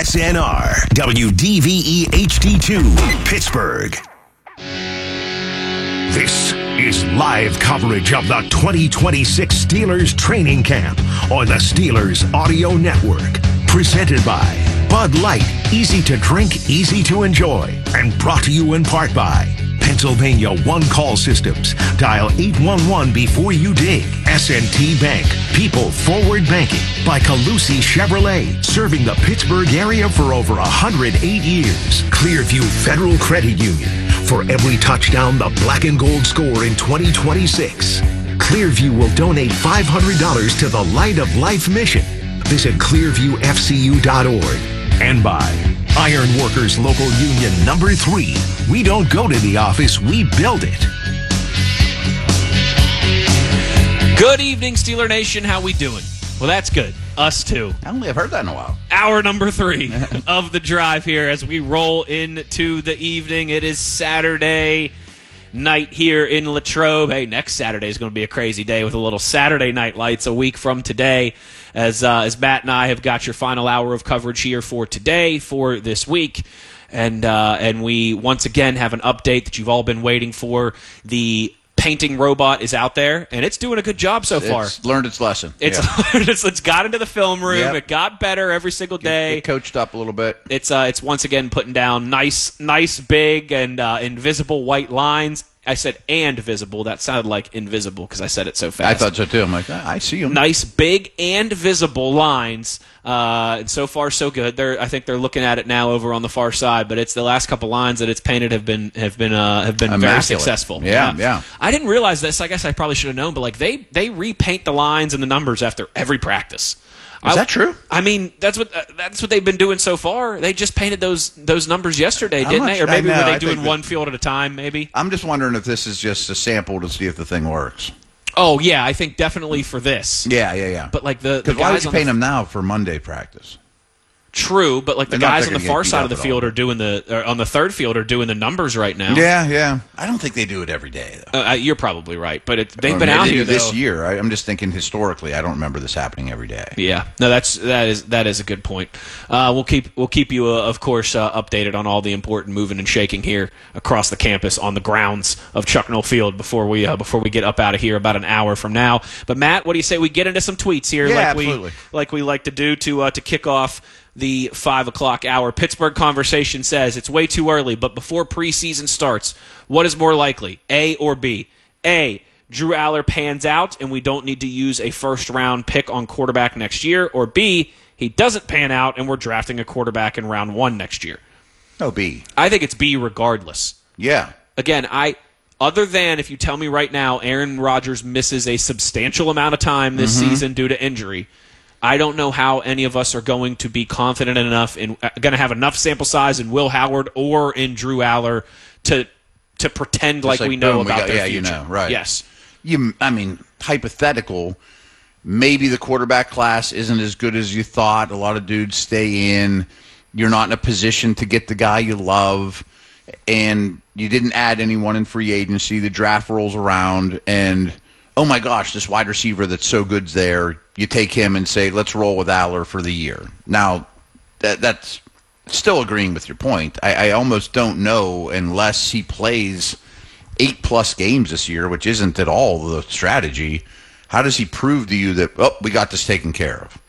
KSNR, WDVE HD2, Pittsburgh. This is live coverage of the 2026 Steelers training camp on the Steelers Audio Network. Presented by Bud Light, easy to drink, easy to enjoy. And brought to you in part by Pennsylvania One Call Systems. Dial 811 before you dig. S&T Bank. People Forward Banking. By Calusi Chevrolet. Serving the Pittsburgh area for over 108 years. Clearview Federal Credit Union. For every touchdown the black and gold score in 2026. Clearview will donate $500 to the Light of Life mission. Visit clearviewfcu.org. And by Iron Workers Local Union Number 3. We don't go to the office, we build it. Good evening, Steeler Nation. How we doing? Well, that's good. Us too. I don't think I've heard that in a while. Hour number 3 of the drive here as we roll into the evening. It is Saturday night here in Latrobe. Hey, next Saturday is going to be a crazy day with a little Saturday Night Lights a week from today. As Matt and I have got your final hour of coverage here for today, for this week. And we once again have an update that you've all been waiting for. The painting robot is out there, and it's doing a good job so far. It's learned its lesson. It's got into the film room. Yep. It got better every single day. It coached up a little bit. It's once again putting down nice, big, and invisible white lines. I said and visible. That sounded like invisible because I said it so fast. I thought so too. I'm like, I see them. Nice, big, and visible lines. And so far, so good. I think they're looking at it now over on the far side, but it's the last couple lines that it's painted have been very successful. Yeah. I didn't realize this. I guess I probably should have known, but like they repaint the lines and the numbers after every practice. Is that true? I mean, that's what they've been doing so far. They just painted those numbers yesterday, didn't they? Or maybe were they doing one field at a time? Maybe. I'm just wondering if this is just a sample to see if the thing works. Oh yeah, I think definitely for this. Yeah. But like the why would you paint them now for Monday practice? True, but like the guys on the far side of the field are doing on the third field are doing the numbers right now. Yeah. I don't think they do it every day though. You're probably right, but they've been out here this year. I'm just thinking historically. I don't remember this happening every day. Yeah, no, that is a good point. We'll keep you of course updated on all the important moving and shaking here across the campus on the grounds of Chucknall Field before we get up out of here about an hour from now. But Matt, what do you say we get into some tweets here? Yeah, absolutely. Like we like to do to kick off the 5 o'clock hour. Pittsburgh Conversation says, it's way too early, but before preseason starts, what is more likely, A or B? A, Drew Aller pans out and we don't need to use a first-round pick on quarterback next year, or B, he doesn't pan out and we're drafting a quarterback in round 1 next year. No, B. I think it's B regardless. Yeah. Again, other than if you tell me right now Aaron Rodgers misses a substantial amount of time this season due to injury, I don't know how any of us are going to be confident enough going to have enough sample size in Will Howard or in Drew Aller to pretend like we know about their future. You know, right? Yes. I mean, hypothetical. Maybe the quarterback class isn't as good as you thought. A lot of dudes stay in. You're not in a position to get the guy you love, and you didn't add anyone in free agency. The draft rolls around, and oh my gosh, this wide receiver that's so good's there. You take him and say, let's roll with Aller for the year. Now, that's still agreeing with your point. I almost don't know unless he plays 8+ games this year, which isn't at all the strategy. How does he prove to you that, we got this taken care of?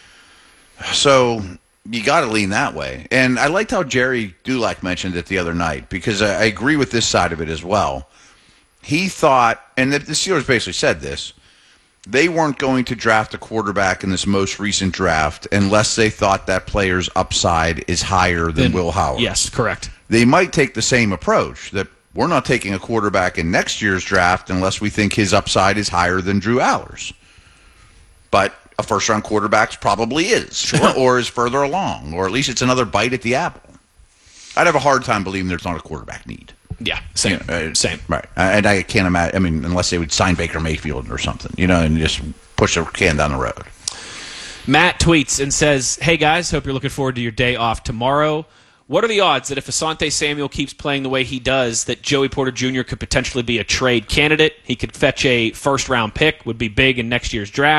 So you got to lean that way. And I liked how Jerry Dulac mentioned it the other night, because I agree with this side of it as well. He thought, and the Steelers basically said this, they weren't going to draft a quarterback in this most recent draft unless they thought that player's upside is higher than Will Howard. Yes, correct. They might take the same approach, that we're not taking a quarterback in next year's draft unless we think his upside is higher than Drew Aller's. But a first-round quarterback probably is, sure. Or is further along, or at least it's another bite at the apple. I'd have a hard time believing there's not a quarterback need. Yeah, same. Same. Right. And I can't imagine, unless they would sign Baker Mayfield or something, and just push a can down the road. Matt tweets and says, hey guys, hope you're looking forward to your day off tomorrow. What are the odds that if Asante Samuel keeps playing the way he does, that Joey Porter Jr. could potentially be a trade candidate? He could fetch a first-round pick, would be big in next year's draft.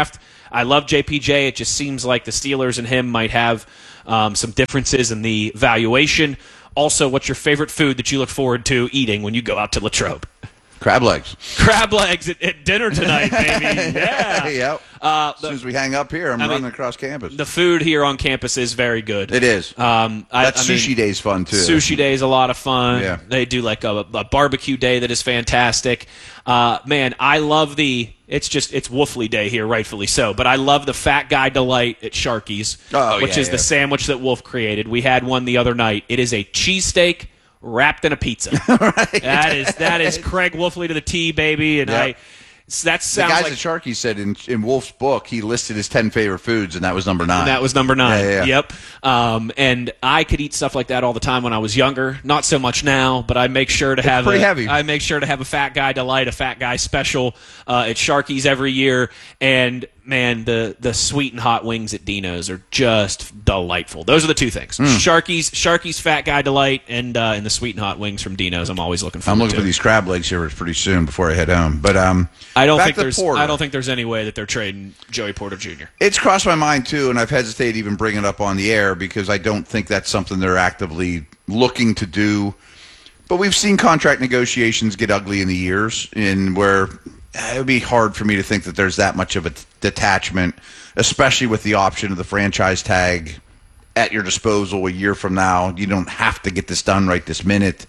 I love JPJ. It just seems like the Steelers and him might have some differences in the valuation. Also, what's your favorite food that you look forward to eating when you go out to Latrobe? Crab legs. Crab legs at dinner tonight, baby. Yeah. Yep. As soon as we hang up here, I'm running across campus. The food here on campus is very good. It is. Sushi Day's fun, too. Sushi Day is a lot of fun. Yeah. They do like a barbecue day that is fantastic. Man, I love it's Wolfley Day here, rightfully so, but I love the Fat Guy Delight at Sharky's, which is the sandwich that Wolf created. We had one the other night. It is a cheesesteak wrapped in a pizza. Right. That is Craig Wolfley to the T, baby, and that sounds the guys like at Sharky said in Wolf's book he listed his 10 favorite foods, and that was number 9. That was number 9. Yeah. Yep. And I could eat stuff like that all the time when I was younger. Not so much now, but I make sure to have I make sure to have a Fat Guy Delight, a Fat Guy Special at Sharky's every year. And man, the sweet and hot wings at Dino's are just delightful. Those are the two things: Sharky's Fat Guy Delight, and the sweet and hot wings from Dino's. I'm always looking forward to. I'm looking for these crab legs here pretty soon before I head home. But I don't think there's any way that they're trading Joey Porter Jr. It's crossed my mind too, and I've hesitated even bringing it up on the air because I don't think that's something they're actively looking to do. But we've seen contract negotiations get ugly in the years, in where it would be hard for me to think that there's that much of a detachment, especially with the option of the franchise tag at your disposal a year from now. You don't have to get this done right this minute.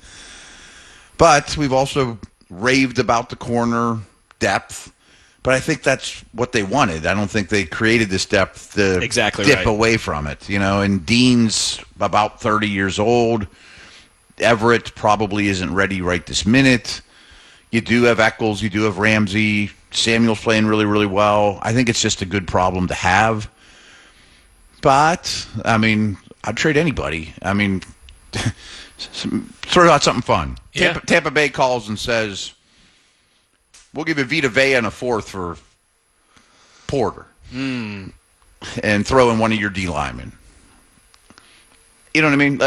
But we've also raved about the corner depth, but I think that's what they wanted. I don't think they created this depth to dip away from it. And Dean's about 30 years old. Everett probably isn't ready right this minute. You do have Eccles, you do have Ramsey. Samuel's playing really, really well. I think it's just a good problem to have. But, I'd trade anybody. Throw out something fun. Yeah. Tampa Bay calls and says, we'll give you Vita Vea and a 4th for Porter. And throw in one of your D linemen. You know what I mean?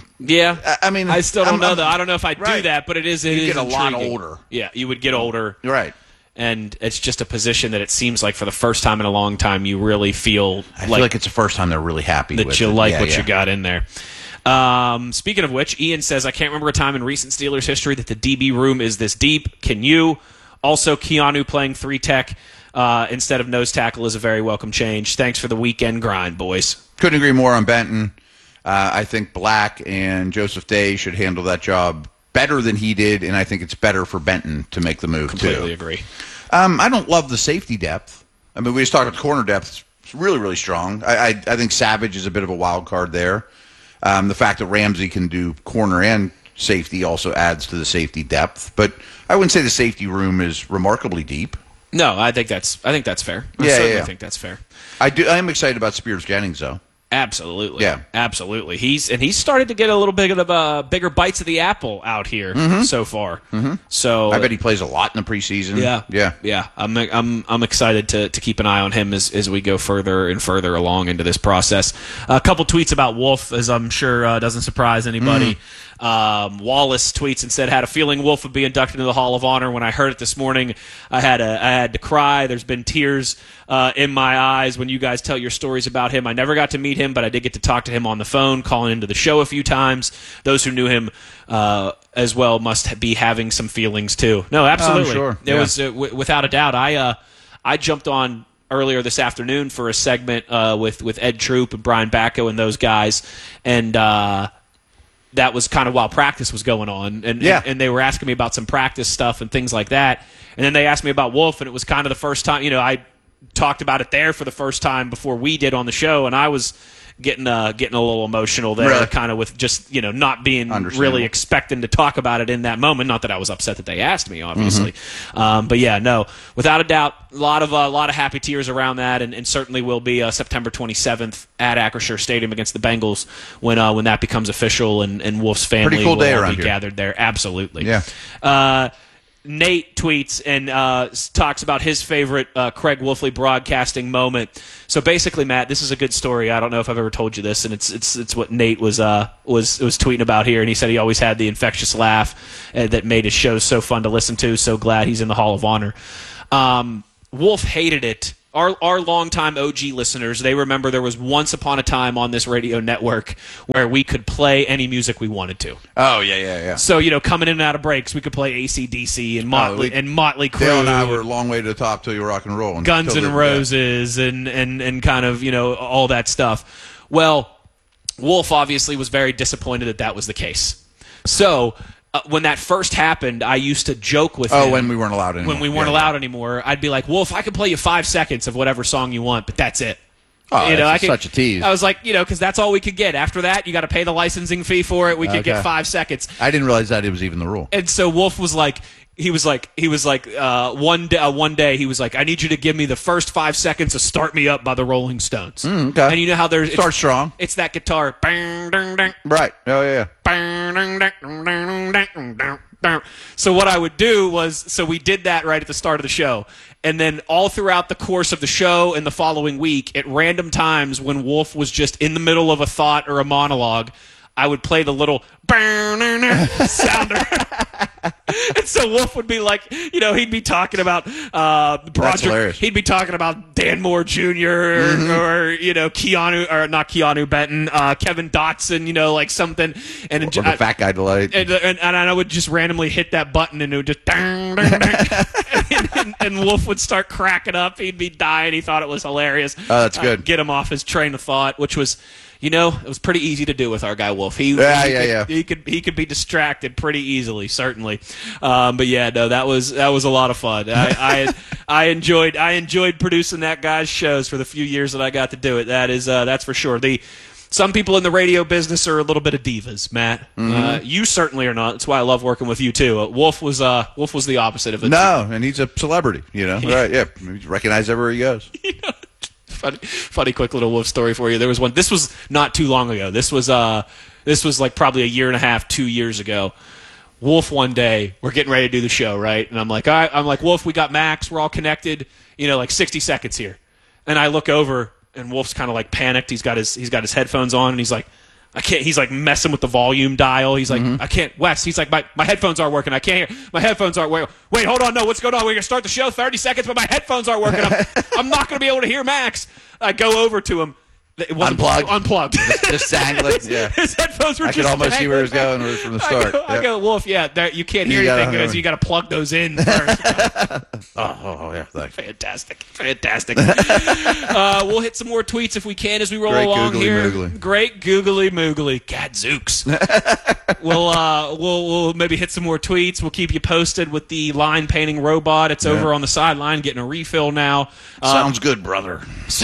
I still don't know, though. I don't know if I'd do that, but it is get a lot intriguing. older. Yeah, you would get older. Right. And it's just a position that it seems like for the first time in a long time you really feel like it's the first time they're really happy that with you it. like what you got in there. Speaking of which, Ian says, I can't remember a time in recent Steelers history that the DB room is this deep. Can you? Also, Keanu playing 3-tech instead of nose tackle is a very welcome change. Thanks for the weekend grind, boys. Couldn't agree more on Benton. I think Black and Joseph Day should handle that job better than he did, and I think it's better for Benton to make the move, Completely agree. I don't love the safety depth. We just talked about corner depth. It's really, really strong. I think Savage is a bit of a wild card there. The fact that Ramsey can do corner and safety also adds to the safety depth. But I wouldn't say the safety room is remarkably deep. No, I think that's fair. I certainly think that's fair. I am excited about Spears Jennings, though. Absolutely. Yeah. Absolutely. He's started to get a little bit of bigger bites of the apple out here so far. Mm-hmm. So I bet he plays a lot in the preseason. Yeah. I'm excited to keep an eye on him as we go further and further along into this process. A couple tweets about Wolf, as I'm sure doesn't surprise anybody. Wallace tweets and said, had a feeling Wolf would be inducted into the Hall of Honor. When I heard it this morning, I had to cry. There's been tears in my eyes when you guys tell your stories about him. I never got to meet him, but I did get to talk to him on the phone, calling into the show a few times. Those who knew him as well must be having some feelings too. No, absolutely. Sure. It was without a doubt. I jumped on earlier this afternoon for a segment with Ed Troop and Brian Bacco and those guys, and that was kind of while practice was going on, and they were asking me about some practice stuff and things like that. And then they asked me about Wolf, and it was kind of the first time, I talked about it there for the first time before we did on the show, and I was getting a little emotional there, really? Kind of with just not being really expecting to talk about it in that moment. Not that I was upset that they asked me, obviously, but yeah, no, without a doubt, a lot of happy tears around that, and certainly will be September 27th at Acrisure Stadium against the Bengals when that becomes official, and Wolf's family pretty cool will day all around be here. Gathered there. Absolutely, yeah. Nate tweets and talks about his favorite Craig Wolfley broadcasting moment. So basically, Matt, this is a good story. I don't know if I've ever told you this, and it's what Nate was tweeting about here. And he said he always had the infectious laugh that made his shows so fun to listen to. So glad he's in the Hall of Honor. Wolf hated it our longtime OG listeners, they remember there was once upon a time on this radio network where we could play any music we wanted to. Oh, yeah. So, coming in and out of breaks, we could play AC/DC and Motley Crue. Dale and I were a long way to the top till you rock and roll. Guns N' Roses and kind of, all that stuff. Well, Wolf obviously was very disappointed that was the case. So when that first happened, I used to joke with him. Oh, when we weren't allowed anymore. When we weren't allowed anymore, I'd be like, Wolf, I can play you 5 seconds of whatever song you want, but that's it. Oh, that's such a tease. I was like, because that's all we could get. After that, you got to pay the licensing fee for it. We could get 5 seconds. I didn't realize that it was even the rule. And so Wolf was like, one day he was like, I need you to give me the first 5 seconds of "Start Me Up" by the Rolling Stones. Okay. And you know how there's start strong. It's that guitar. Right. Oh yeah. So what I would do was, we did that right at the start of the show. And then all throughout the course of the show and the following week, at random times when Wolf was just in the middle of a thought or a monologue, I would play the little sounder. And so Wolf would be like, he'd be talking about Broderick. He'd be talking about Dan Moore Jr. or Keanu, or not Keanu Benton, Kevin Dotson, like something. And or the fat guy delight. And I would just randomly hit that button and it would just and Wolf would start cracking up. He'd be dying. He thought it was hilarious. Oh, that's good. Get him off his train of thought, which was, it was pretty easy to do with our guy Wolf. He could be distracted pretty easily, certainly. But yeah, no, that was a lot of fun. I enjoyed producing that guy's shows for the few years that I got to do it. That's for sure. Some people in the radio business are a little bit of divas, Matt. You certainly are not. That's why I love working with you too. Wolf was the opposite of it. No, and he's a celebrity. Right? Yeah, he's recognized everywhere he goes. Funny, quick little Wolf story for you. There was one. This was not too long ago. This was like probably a year and a half, 2 years ago. Wolf one day, we're getting ready to do the show, right? And I'm like, all right. I'm like, Wolf, we got Max. We're all connected. Like 60 seconds here. And I look over, and Wolf's kind of like panicked. He's got his headphones on, and he's like, I can't. He's like messing with the volume dial. He's like, I can't. Wes, he's like, my headphones aren't working. I can't hear. My headphones aren't working. Wait, hold on. No, what's going on? We're going to start the show 30 seconds, but my headphones aren't working. I'm not going to be able to hear Max. I go over to him. It wasn't unplugged. Just dangling. Yeah. His headphones were I could almost see where he was going from the start. I go, Wolf, you can't hear anything because you got to plug those in first. Oh, yeah. Thanks. Fantastic. We'll hit some more tweets if we can as we roll along here. Moogly. Great googly moogly. Gadzooks. We'll maybe hit some more tweets. We'll keep you posted with the line painting robot. It's over on the sideline getting a refill now. Sounds good, brother.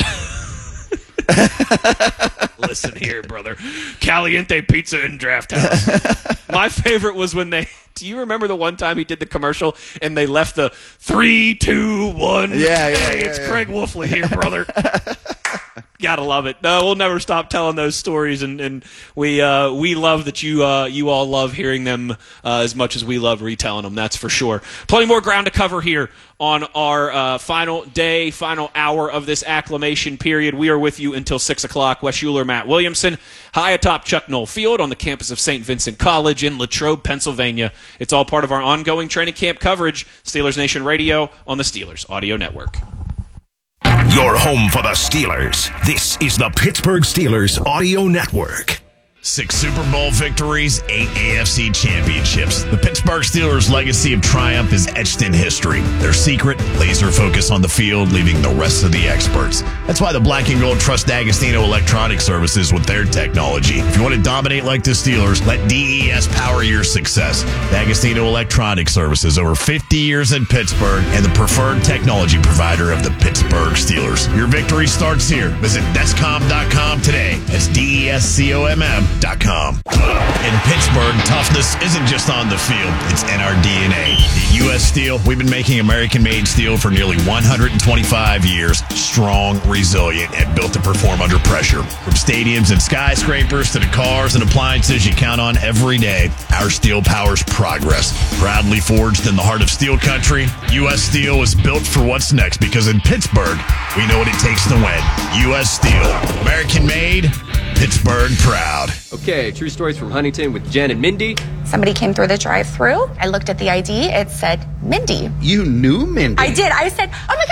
Listen here, brother. Caliente pizza in Draft House. My favorite was when do you remember the one time he did the commercial and they left the 3, 2, 1? Yeah. It's Craig Wolfley here, brother. Gotta love it. No, we'll never stop telling those stories, and we love that you all love hearing them as much as we love retelling them. That's for sure. Plenty more ground to cover here on our final hour of this acclimation period. We are with you until 6 o'clock. Wes Euler, Matt Williamson, high atop Chuck Knoll Field on the campus of St. Vincent College in Latrobe, Pennsylvania. It's all part of our ongoing training camp coverage. Steelers Nation Radio on the Steelers Audio Network. Your home for the Steelers. This is the Pittsburgh Steelers Audio Network. 6 Super Bowl victories, 8 AFC championships. The Pittsburgh Steelers' legacy of triumph is etched in history. Their secret, laser focus on the field, leaving the rest of the experts. That's why the Black and Gold trust D'Agostino Electronic Services with their technology. If you want to dominate like the Steelers, let DES power your success. D'Agostino Electronic Services, over 50 years in Pittsburgh, and the preferred technology provider of the Pittsburgh Steelers. Your victory starts here. Visit Descom.com today. That's DESCOMM.com. In Pittsburgh, toughness isn't just on the field, it's in our DNA. At U.S. Steel, we've been making American-made steel for nearly 125 years. Strong, resilient, and built to perform under pressure. From stadiums and skyscrapers to the cars and appliances you count on every day, our steel powers progress. Proudly forged in the heart of steel country, U.S. Steel was built for what's next because in Pittsburgh, we know what it takes to win. U.S. Steel. American-made, Pittsburgh proud. Okay, true stories from Huntington with Jen and Mindy. Somebody came through the drive-thru. I looked at the ID. It said Mindy. You knew Mindy? I did. I said, oh my gosh, hi,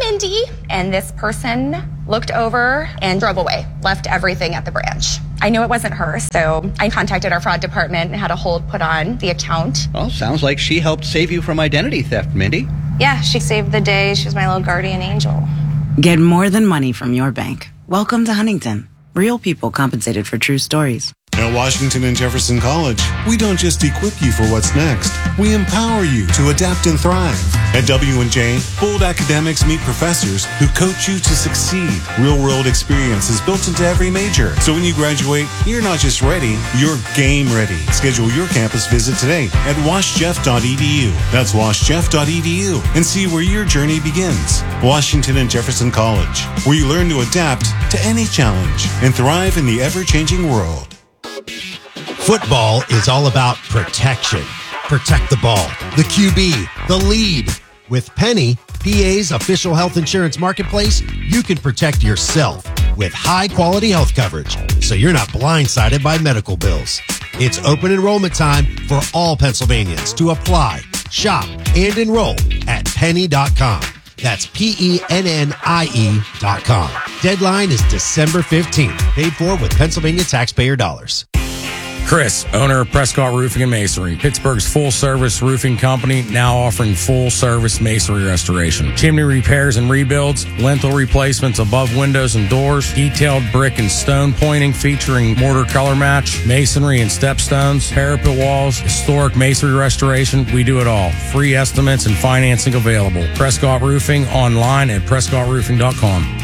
Mindy. And this person looked over and drove away, left everything at the branch. I knew it wasn't her, so I contacted our fraud department and had a hold put on the account. Well, sounds like she helped save you from identity theft, Mindy. Yeah, she saved the day. She was my little guardian angel. Get more than money from your bank. Welcome to Huntington. Real people compensated for true stories. At Washington and Jefferson College, we don't just equip you for what's next. We empower you to adapt and thrive. At W&J, bold academics meet professors who coach you to succeed. Real-world experience is built into every major. So when you graduate, you're not just ready, you're game ready. Schedule your campus visit today at washjeff.edu. That's washjeff.edu and see where your journey begins. Washington and Jefferson College, where you learn to adapt to any challenge and thrive in the ever-changing world. Football is all about protection. Protect the ball, the QB, the lead. With Penny, PA's official health insurance marketplace, you can protect yourself with high-quality health coverage, so you're not blindsided by medical bills. It's open enrollment time for all Pennsylvanians to apply, shop, and enroll at penny.com. That's PENNIE.com. Deadline is December 15th. Paid for with Pennsylvania taxpayer dollars. Chris, owner of Prescott Roofing and Masonry, Pittsburgh's full-service roofing company, now offering full-service masonry restoration, chimney repairs and rebuilds, lintel replacements above windows and doors, detailed brick and stone pointing featuring mortar color match, masonry and stepstones, parapet walls, historic masonry restoration. We do it all. Free estimates and financing available. Prescott Roofing online at prescottroofing.com.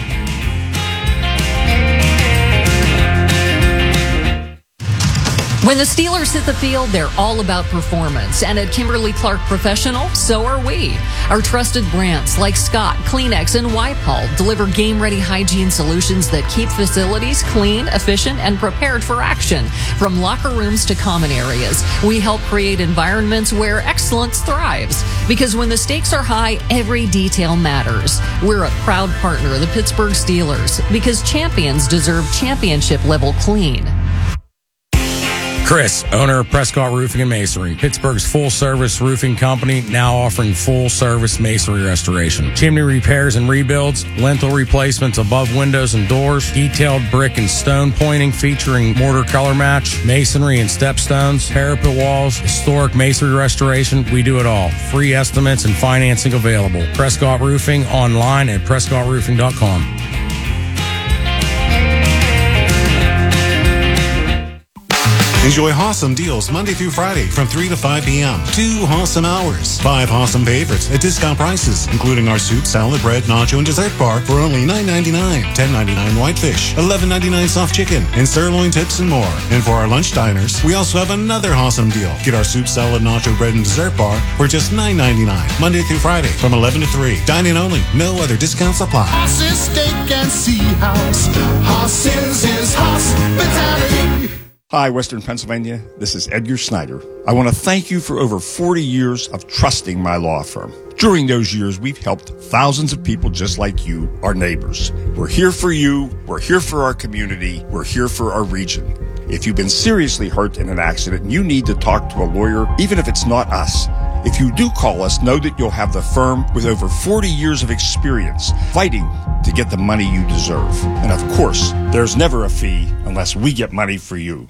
When the Steelers hit the field, they're all about performance. And at Kimberly-Clark Professional, so are we. Our trusted brands like Scott, Kleenex, and Wipe-All deliver game-ready hygiene solutions that keep facilities clean, efficient, and prepared for action. From locker rooms to common areas, we help create environments where excellence thrives. Because when the stakes are high, every detail matters. We're a proud partner of the Pittsburgh Steelers because champions deserve championship-level clean. Chris, owner of Prescott Roofing and Masonry, Pittsburgh's full-service roofing company, now offering full-service masonry restoration, chimney repairs and rebuilds, lintel replacements above windows and doors, detailed brick and stone pointing featuring mortar color match, masonry and stepstones, parapet walls, historic masonry restoration. We do it all. Free estimates and financing available. Prescott Roofing online at prescottroofing.com. Enjoy Hossam deals Monday through Friday from 3 to 5 p.m. 2 Hossam hours. 5 Hossam favorites at discount prices, including our soup, salad, bread, nacho, and dessert bar for only $9.99. $10.99 whitefish, $11.99 soft chicken, and sirloin tips and more. And for our lunch diners, we also have another Hossam deal. Get our soup, salad, nacho, bread, and dessert bar for just $9.99. Monday through Friday from 11 to 3. Dine-in only. No other discounts apply. Hoss's Steak and Sea House. Hoss's is hospitality. Hi, Western Pennsylvania. This is Edgar Snyder. I want to thank you for over 40 years of trusting my law firm. During those years, we've helped thousands of people just like you, our neighbors. We're here for you. We're here for our community. We're here for our region. If you've been seriously hurt in an accident and you need to talk to a lawyer, even if it's not us, if you do call us, know that you'll have the firm with over 40 years of experience fighting to get the money you deserve. And of course, there's never a fee unless we get money for you.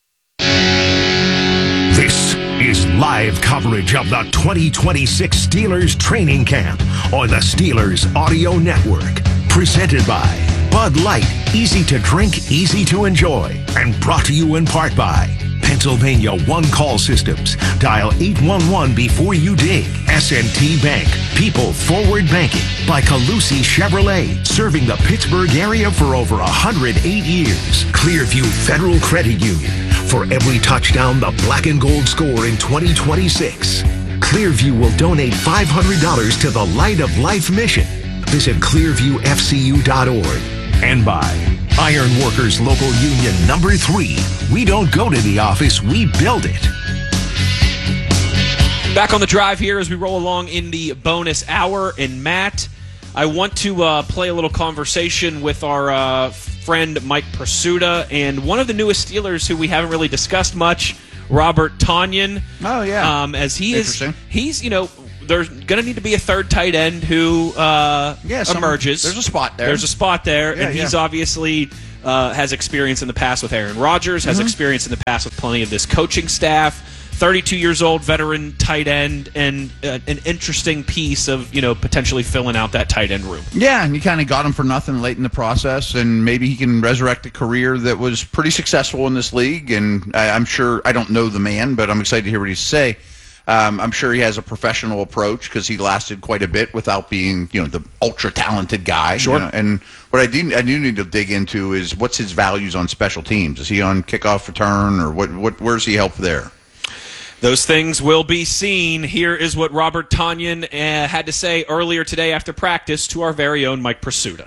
This is live coverage of the 2026 Steelers training camp on the Steelers Audio Network. Presented by Bud Light, easy to drink, easy to enjoy. And brought to you in part by Pennsylvania One Call Systems. Dial 811 before you dig. S&T Bank. People Forward Banking. By Calusi Chevrolet. Serving the Pittsburgh area for over 108 years. Clearview Federal Credit Union. For every touchdown the black and gold score in 2026. Clearview will donate $500 to the Light of Life mission. Visit clearviewfcu.org. And by Iron Workers Local Union number 3. We don't go to the office, we build it. Back on the drive here as we roll along in the bonus hour. And Matt, I want to play a little conversation with our friend Mike Pursuta and one of the newest Steelers who we haven't really discussed much, Robert Tonyan. Oh, yeah. As he's there's going to need to be a third tight end who emerges. There's a spot there. There's a spot there, Yeah, and he's obviously has experience in the past with Aaron Rodgers, has experience in the past with plenty of this coaching staff. 32 years old, veteran tight end, and an interesting piece of, potentially filling out that tight end room. Yeah, and you kind of got him for nothing late in the process, and maybe he can resurrect a career that was pretty successful in this league. And I'm sure, I don't know the man, but I'm excited to hear what he say. I'm sure he has a professional approach because he lasted quite a bit without being, the ultra-talented guy. Sure. And what I do need to dig into is what's his values on special teams. Is he on kickoff return, or where's he help there? Those things will be seen. Here is what Robert Tonyan had to say earlier today after practice to our very own Mike Prisuta.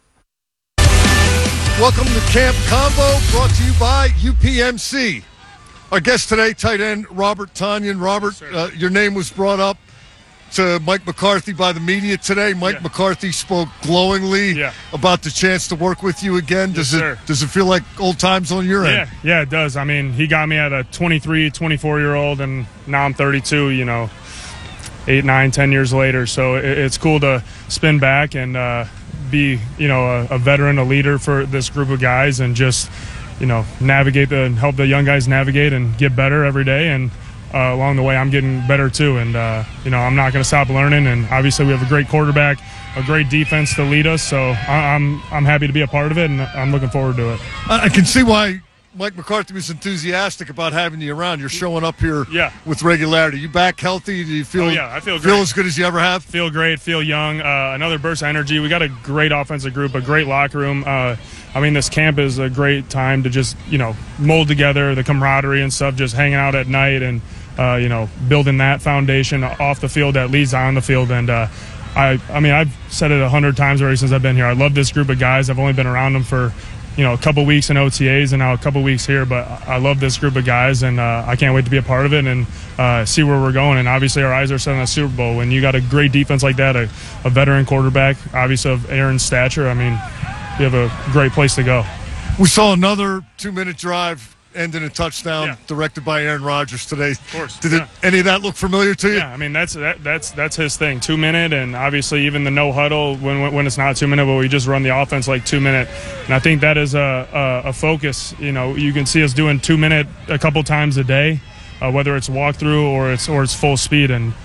Welcome to Camp Combo, brought to you by UPMC. Our guest today, tight end Robert Tonyan. Robert, your name was brought up to Mike McCarthy by the media today. Mike McCarthy spoke glowingly about the chance to work with you again. Does it feel like old times on your end? Yeah, it does. I mean, he got me at a 23, 24-year-old, and now I'm 32, 8, 9, 10 years later. So it's cool to spin back and be, a veteran, a leader for this group of guys, and just, navigate help the young guys navigate and get better every day. And along the way, I'm getting better too, and I'm not going to stop learning. And obviously, we have a great quarterback, a great defense to lead us. So I'm happy to be a part of it, and I'm looking forward to it. I can see why Mike McCarthy was enthusiastic about having you around. You're showing up here with regularity. You back healthy? Do you feel? I feel great. Feel as good as you ever have? Feel great. Feel young. Another burst of energy. We got a great offensive group, a great locker room. This camp is a great time to just mold together, the camaraderie and stuff. Just hanging out at night and. Building that foundation off the field that leads on the field. And I've said it 100 times already since I've been here. I love this group of guys. I've only been around them for, a couple weeks in OTAs and now a couple weeks here, but I love this group of guys, and I can't wait to be a part of it and see where we're going. And obviously our eyes are set on the Super Bowl. When you got a great defense like that, a veteran quarterback, obviously of Aaron's stature, you have a great place to go. We saw another 2-minute drive end in a touchdown directed by Aaron Rodgers today. Of course. Did any of that look familiar to you? Yeah, that's his thing. 2-minute, and obviously even the no huddle when it's not 2-minute, but we just run the offense like 2-minute. And I think that is a focus. You can see us doing 2-minute a couple times a day, whether it's walkthrough or it's full speed. And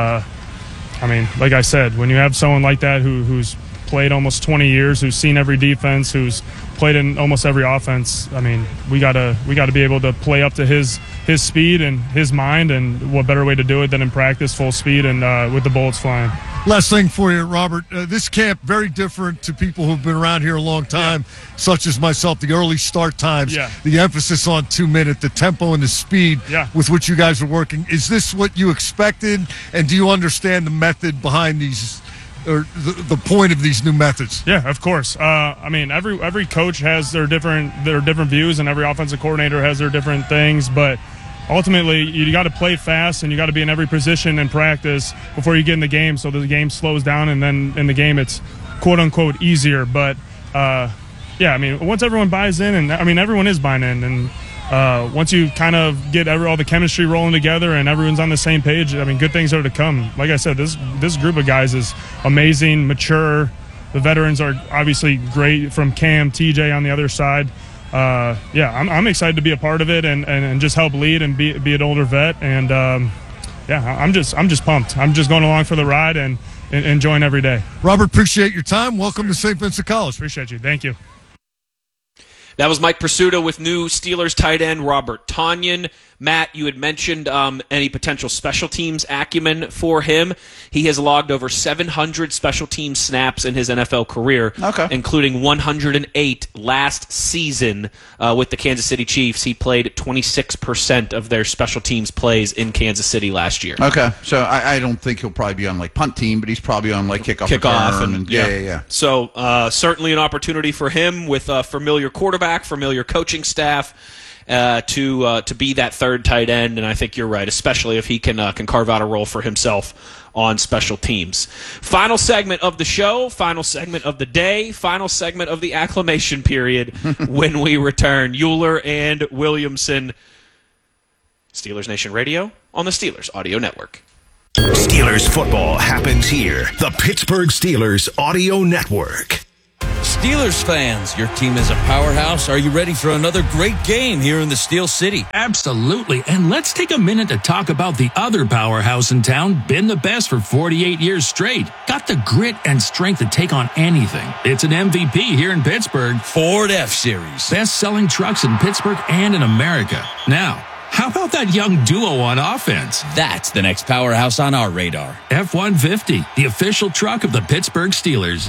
like I said, when you have someone like that who's played almost 20 years, who's seen every defense, who's played in almost every offense, we gotta be able to play up to his speed and his mind, and what better way to do it than in practice, full speed and with the bullets flying. Last thing for you, Robert. This camp, very different to people who've been around here a long time, such as myself. The early start times, the emphasis on 2-minute, the tempo and the speed with which you guys are working. Is this what you expected, and do you understand the method behind these, or the point of these new methods? Yeah, of course. Every coach has their different views, and every offensive coordinator has their different things. But ultimately, you got to play fast, and you got to be in every position in practice before you get in the game, so the game slows down, and then in the game it's quote unquote easier. But once everyone buys in, and everyone is buying in, and once you kind of get all the chemistry rolling together and everyone's on the same page, good things are to come. Like I said, this group of guys is amazing, mature. The veterans are obviously great, from Cam, TJ on the other side. I'm excited to be a part of it and just help lead and be an older vet. And I'm just pumped. I'm just going along for the ride and enjoying every day. Robert, appreciate your time. Welcome to St. Vincent College. Appreciate you. Thank you. That was Mike Prisuta with new Steelers tight end Robert Tonyan. Matt, you had mentioned any potential special teams acumen for him. He has logged over 700 special team snaps in his NFL career, including 108 last season with the Kansas City Chiefs. He played 26% of their special teams plays in Kansas City last year. Okay, so I don't think he'll probably be on punt team, but he's probably on kickoff return, and yeah. So certainly an opportunity for him with a familiar quarterback, familiar coaching staff. To be that third tight end, and I think you're right, especially if he can carve out a role for himself on special teams. Final segment of the show, final segment of the day, final segment of the acclimation period when we return. Euler and Williamson, Steelers Nation Radio on the Steelers Audio Network. Steelers football happens here. The Pittsburgh Steelers Audio Network. Steelers fans, your team is a powerhouse. Are you ready for another great game here in the Steel City? Absolutely. And let's take a minute to talk about the other powerhouse in town, been the best for 48 years straight. Got the grit and strength to take on anything. It's an MVP here in Pittsburgh. Ford F-Series. Best-selling trucks in Pittsburgh and in America. Now, how about that young duo on offense? That's the next powerhouse on our radar. F-150, the official truck of the Pittsburgh Steelers.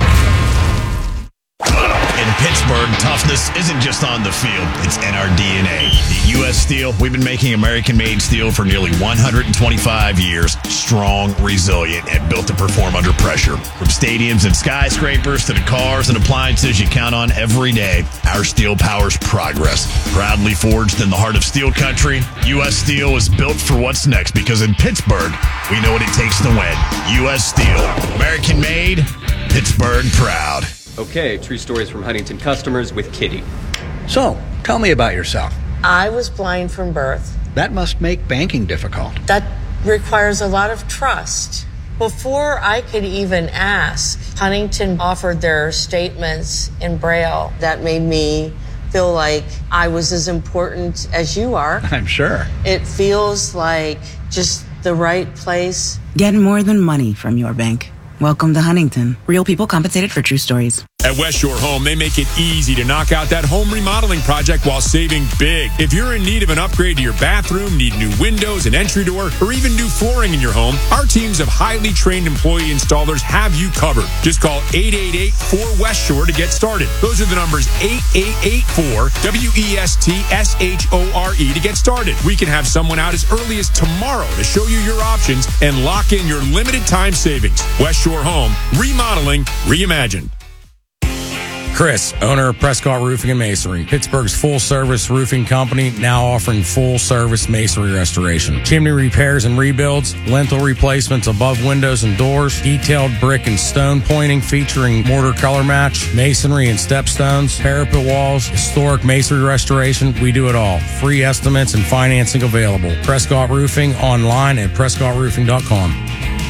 In Pittsburgh, toughness isn't just on the field, it's in our DNA. At U.S. Steel, we've been making American-made steel for nearly 125 years. Strong, resilient, and built to perform under pressure. From stadiums and skyscrapers to the cars and appliances you count on every day, our steel powers progress. Proudly forged in the heart of steel country, U.S. Steel is built for what's next because in Pittsburgh, we know what it takes to win. U.S. Steel, American-made, Pittsburgh proud. Okay, true stories from Huntington customers with Kitty. So, tell me about yourself. I was blind from birth. That must make banking difficult. That requires a lot of trust. Before I could even ask, Huntington offered their statements in Braille. That made me feel like I was as important as you are. I'm sure. It feels like just the right place. Get more than money from your bank. Welcome to Huntington. Real people compensated for true stories. At West Shore Home, they make it easy to knock out that home remodeling project while saving big. If you're in need of an upgrade to your bathroom, need new windows, an entry door, or even new flooring in your home, our teams of highly trained employee installers have you covered. Just call 888-4West Shore to get started. Those are the numbers 8884-WESTSHORE to get started. We can have someone out as early as tomorrow to show you your options and lock in your limited time savings. West Shore Home, remodeling, reimagined. Chris, owner of Prescott Roofing and Masonry, Pittsburgh's full-service roofing company, now offering full-service masonry restoration. Chimney repairs and rebuilds, lintel replacements above windows and doors, detailed brick and stone pointing featuring mortar color match, masonry and stepstones, parapet walls, historic masonry restoration. We do it all. Free estimates and financing available. Prescott Roofing online at PrescottRoofing.com.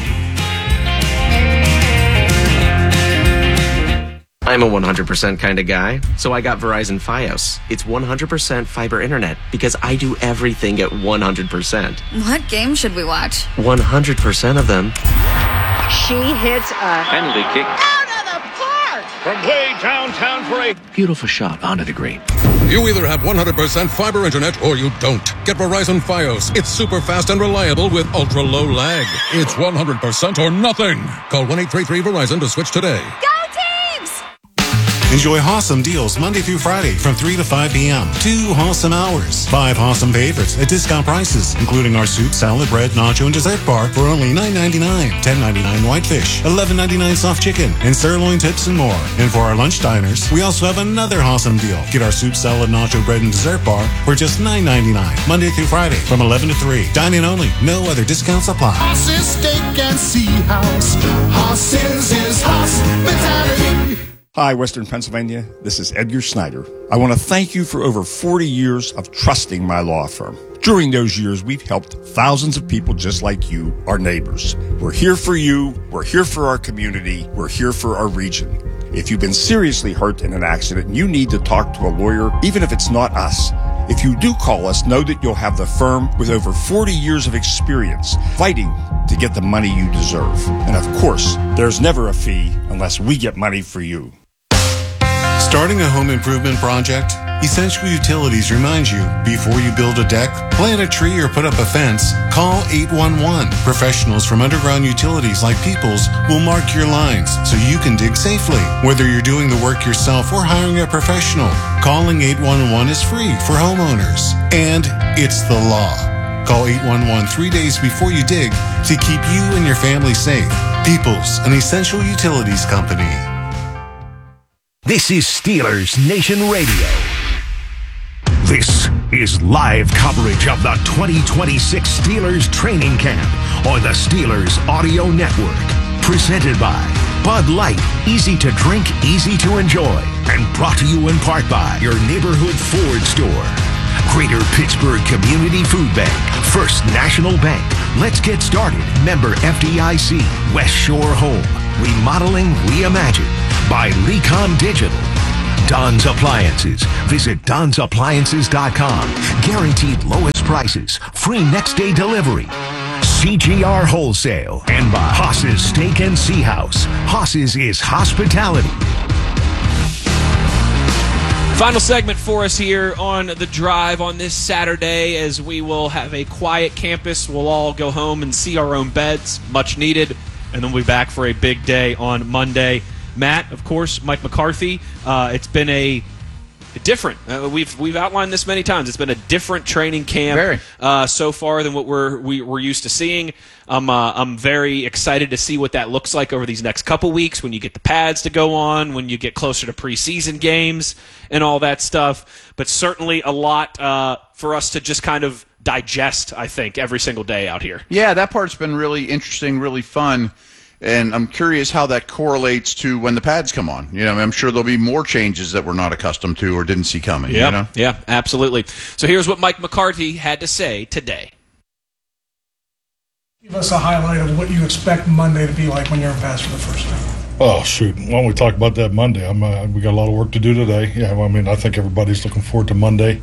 I'm a 100% kind of guy, so I got Verizon Fios. It's 100% fiber internet because I do everything at 100%. What game should we watch? 100% of them. She hits a penalty kick. out of the park! From way downtown for a Beautiful shot onto the green. You either have 100% fiber internet or you don't. Get Verizon Fios. It's super fast and reliable with ultra low lag. It's 100% or nothing. Call 1-833-VERIZON to switch today. Go teams! Enjoy awesome deals Monday through Friday from 3 to 5 p.m. 2 awesome hours. 5 awesome favorites at discount prices, including our soup, salad, bread, nacho, and dessert bar for only $9.99. $10.99 whitefish, $11.99 soft chicken, and sirloin tips and more. And for our lunch diners, we also have another awesome deal. Get our soup, salad, nacho, bread, and dessert bar for just $9.99. Monday through Friday from 11 to 3. Dine-in only. No other discounts apply. Horses, steak, and sea house. Horses is hospitality. Hi, Western Pennsylvania. This is Edgar Snyder. I want to thank you for over 40 years of trusting my law firm. During those years, we've helped thousands of people just like you, our neighbors. We're here for you. We're here for our community. We're here for our region. If you've been seriously hurt in an accident and you need to talk to a lawyer, even if it's not us, if you do call us, know that you'll have the firm with over 40 years of experience fighting to get the money you deserve. And of course, there's never a fee unless we get money for you. Starting a home improvement project? Essential Utilities reminds you, before you build a deck, plant a tree, or put up a fence, call 811. Professionals from Underground Utilities like Peoples will mark your lines so you can dig safely. Whether you're doing the work yourself or hiring a professional, calling 811 is free for homeowners. And it's the law. Call 811 3 days before you dig to keep you and your family safe. Peoples, an Essential Utilities company. This is Steelers Nation Radio. This is live coverage of the 2026 Steelers training camp on the Steelers Audio Network. Presented by Bud Light, easy to drink, easy to enjoy. And brought to you in part by your neighborhood Ford store. Greater Pittsburgh Community Food Bank, First National Bank. Let's get started. Member FDIC, West Shore Home, Remodeling Reimagined by Recon Digital. Don's Appliances. Visit Don'sAppliances.com. Guaranteed lowest prices. Free next day delivery. CGR Wholesale. And by Haas's Steak and Sea House. Haas's is hospitality. Final segment for us here on The Drive on this Saturday, as we will have a quiet campus. We'll all go home and see our own beds, much needed, and then we'll be back for a big day on Monday. Matt, of course, Mike McCarthy. It's been a different. We've outlined this many times. It's been a different training camp so far than what we're used to seeing. I'm very excited to see what that looks like over these next couple weeks when you get the pads to go on, when you get closer to preseason games and all that stuff. But certainly a lot for us to just kind of digest, I think, every single day out here. Yeah, that part's been really interesting, really fun. And I'm curious how that correlates to when the pads come on. You know, I'm sure there'll be more changes that we're not accustomed to or didn't see coming. Yep. You know? Yeah, absolutely. So here's what Mike McCarthy had to say today. Give us a highlight of what you expect Monday to be like when you're in pads for the first time. Oh, shoot. Why don't we talk about that Monday? We got a lot of work to do today. Yeah, well, I mean, I think everybody's looking forward to Monday.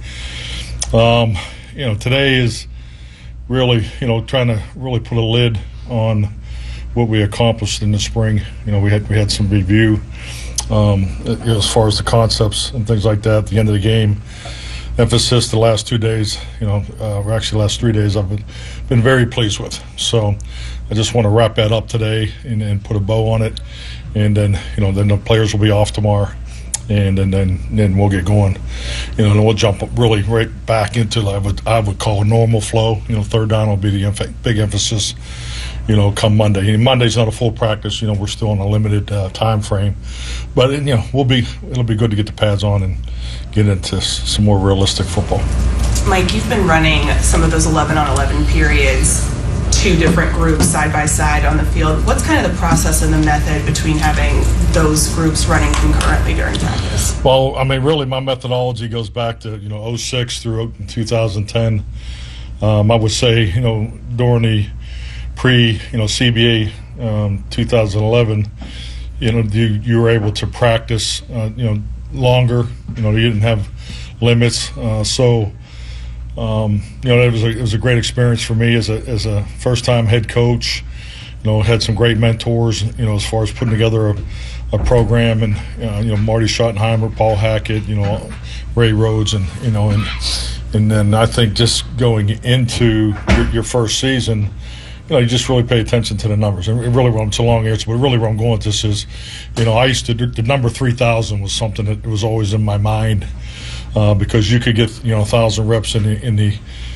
Today is really, trying to really put a lid on what we accomplished in the spring. We had some review as far as the concepts and things like that at the end of the game. Emphasis the last 2 days, or actually last 3 days, I've been very pleased with. So I just want to wrap that up today and put a bow on it. And then, then the players will be off tomorrow. And then we'll get going, and we'll jump really right back into I would call a normal flow. Third down will be the big emphasis, come Monday. And Monday's not a full practice. We're still on a limited time frame, but it'll be good to get the pads on and get into some more realistic football. Mike, you've been running some of those 11-on-11 periods, two different groups side by side on the field. What's kind of the process and the method between having those groups running concurrently during practice? Well, I mean, really, my methodology goes back to 06 through 2010. I would say during the pre-CBA 2011, you were able to practice longer. You didn't have limits, so. It was a great experience for me as a first-time head coach. Had some great mentors. As far as putting together a program, and Marty Schottenheimer, Paul Hackett, Ray Rhodes, and then I think just going into your first season, you just really pay attention to the numbers. And really, it's a long answer, but really where I'm going with this is, I used to the number 3,000 was something that was always in my mind. Because you could get 1,000 reps in the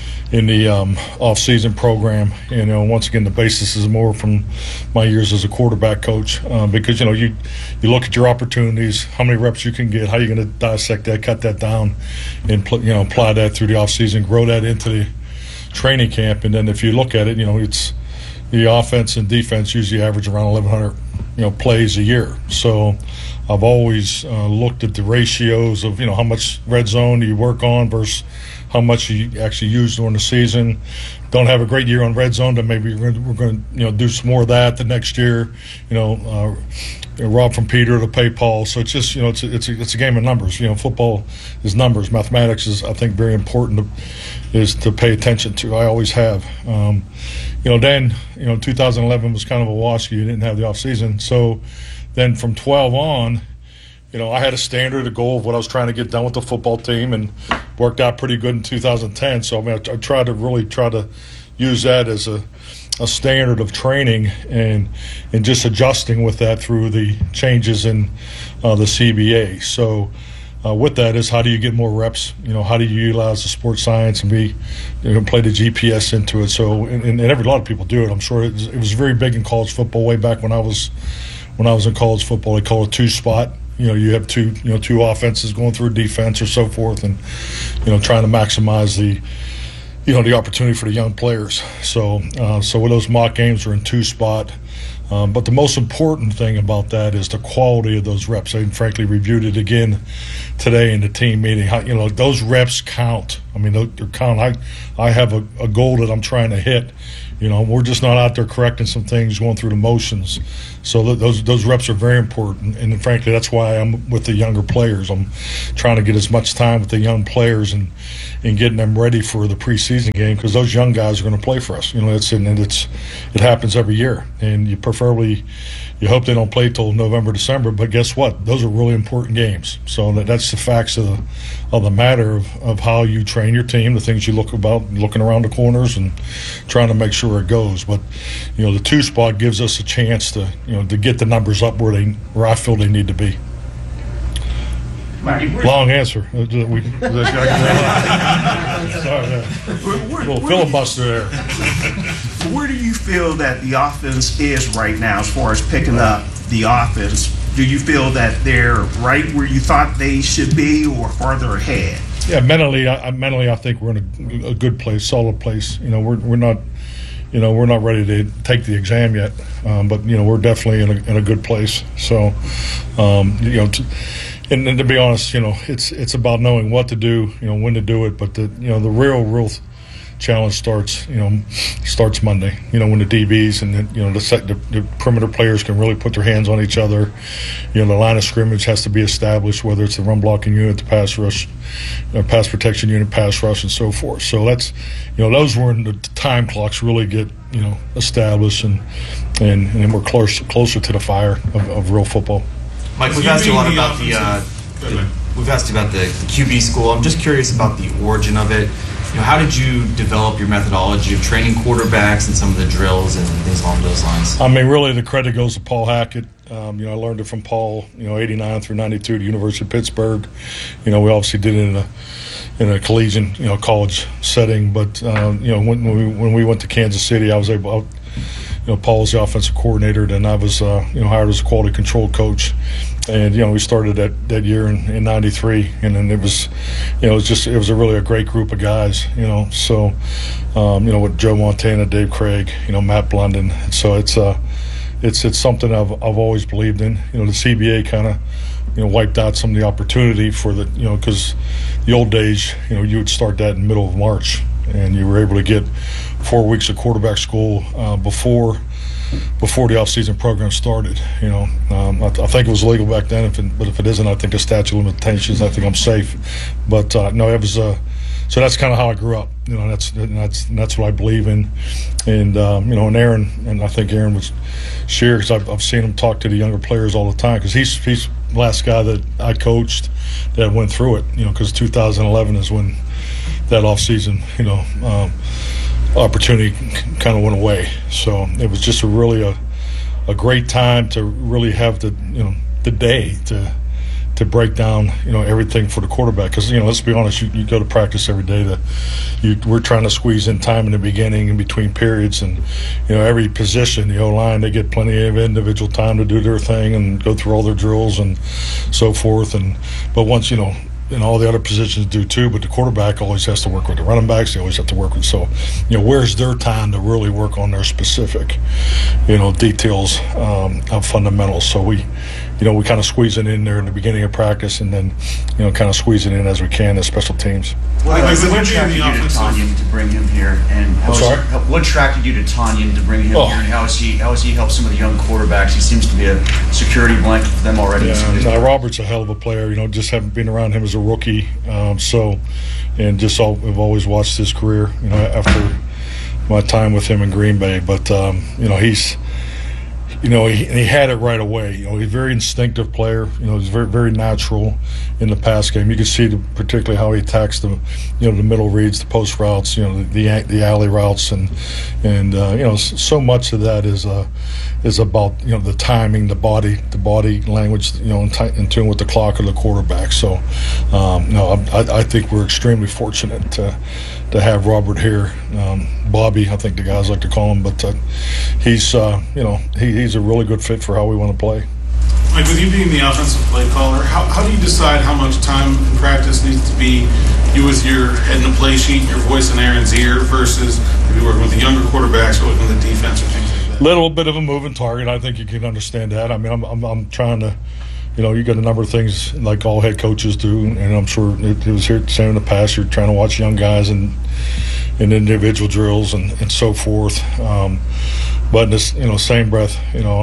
off-season program. Once again, the basis is more from my years as a quarterback coach. Because you look at your opportunities, how many reps you can get, how you're going to dissect that, cut that down, and apply that through the off-season, grow that into the training camp. And then if you look at it, it's the offense and defense usually average around 1,100 plays a year. So I've always looked at the ratios of how much red zone do you work on versus how much you actually use during the season. Don't have a great year on red zone, then maybe we're going to do some more of that the next year. Rob from Peter to pay Paul. So it's just it's a game of numbers. Football is numbers. Mathematics is, I think, very important to pay attention to. I always have. Then 2011 was kind of a wash. You didn't have the off season, so then from 12 on, I had a standard, a goal of what I was trying to get done with the football team, and worked out pretty good in 2010. So I tried to use that as a standard of training and just adjusting with that through the changes in the CBA. So with that is, how do you get more reps? How do you utilize the sports science and play the GPS into it? So and a lot of people do it. I'm sure it was very big in college football way back when I was in college football. They call it two-spot. You have two offenses going through defense or so forth, and trying to maximize the opportunity for the young players. So with those mock games are in two-spot. But the most important thing about that is the quality of those reps. I frankly reviewed it again today in the team meeting. Those reps count. I mean, they're count. I have a goal that I'm trying to hit. We're just not out there correcting some things, going through the motions. So those reps are very important, and frankly, that's why I'm with the younger players. I'm trying to get as much time with the young players and getting them ready for the preseason game, because those young guys are going to play for us. It happens every year, and you hope they don't play till November, December. But guess what? Those are really important games. So that's the facts of the matter of how you train your team, the things you looking around the corners and trying to make sure it goes. But the 2 spot gives us a chance to get the numbers up where I feel they need to be. Long answer. Sorry, little filibuster there. Where do you feel that the offense is right now as far as picking up the offense? Do you feel that they're right where you thought they should be, or farther ahead? Yeah, mentally, I think we're in a good place, solid place. We're not ready to take the exam yet, but we're definitely in a good place. So, and to be honest, it's about knowing what to do, when to do it. But the real challenge starts Monday. When the DBs and the perimeter players can really put their hands on each other. The line of scrimmage has to be established, whether it's the run blocking unit, the pass rush, pass protection unit, pass rush, and so forth. So that's those were when the time clocks really get established, and we're closer to the fire of real football. Mike, we've asked you a lot about we've asked you about the QB school. I'm just curious about the origin of it. How did you develop your methodology of training quarterbacks and some of the drills and things along those lines? I mean, really, the credit goes to Paul Hackett. I learned it from Paul. 89 through 92 at the University of Pittsburgh. We obviously did it in a collegiate, college setting. But when we went to Kansas City, I was able. Paul was the offensive coordinator, then I was hired as a quality control coach, and we started that year in '93, and then it was a really great group of guys, so with Joe Montana, Dave Craig, Matt Blunden, so it's something I've always believed in. The CBA kind of wiped out some of the opportunity for because the old days, you would start that in the middle of March, and you were able to get 4 weeks of quarterback school before the off-season program started. I think it was legal back then, but if it isn't, I think a statute of limitations. I think I'm safe. But no, it was. So that's kind of how I grew up. That's what I believe in. And and Aaron, and I think Aaron was share, because I've seen him talk to the younger players all the time, because he's the last guy that I coached that went through it. Because 2011 is when that off-season, opportunity kind of went away. So it was just really a great time to really have the day to break down everything for the quarterback, because let's be honest, you go to practice every day. We're trying to squeeze in time in the beginning, in between periods, and every position, the O-line, they get plenty of individual time to do their thing and go through all their drills and so forth. But once and all the other positions do too, but the quarterback always has to work with the running backs. They always have to work with. So, where's their time to really work on their specific, details of fundamentals? So we kind of squeeze it in there in the beginning of practice, and then, kind of squeeze it in as we can as special teams. What attracted you to Tanyan to bring him here, and what attracted you to Tanyan to bring him here, and how has he helped some of the young quarterbacks? He seems to be a security blanket for them already. Yeah, Robert's a hell of a player. Just haven't been around him as a rookie, I've always watched his career. After my time with him in Green Bay, but he's. He had it right away. He's a very instinctive player. He's very, very natural in the pass game. You can see particularly how he attacks the middle reads, the post routes, the alley routes, and so much of that is about the timing, the body language, in tune with the clock of the quarterback. So, I think we're extremely fortunate to have Robert here. Bobby, I think the guys like to call him, but he's a really good fit for how we want to play. Mike, with you being the offensive play caller, how do you decide how much time in practice needs to be you with your head in the play sheet, your voice in Aaron's ear, versus maybe working with the younger quarterbacks or working with the defense or things like that? Little bit of a moving target. I think you can understand that. I mean, I'm trying to, you got a number of things like all head coaches do, and I'm sure it was here same in the past. You're trying to watch young guys and individual drills and so forth. But in this, same breath,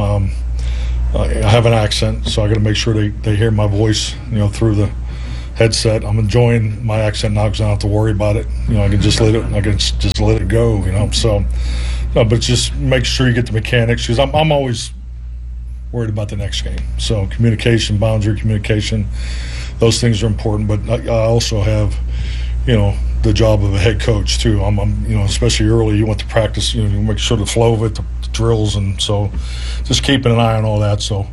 I have an accent, so I got to make sure they hear my voice, through the headset. I'm enjoying my accent now because I don't have to worry about it. I can just let it go. So, no, but just make sure you get the mechanics, because I'm always worried about the next game. So communication, boundary communication, those things are important. But I also have, the job of a head coach too. I'm especially early, you want to practice, you make sure the flow of it, the drills, and so just keeping an eye on all that. So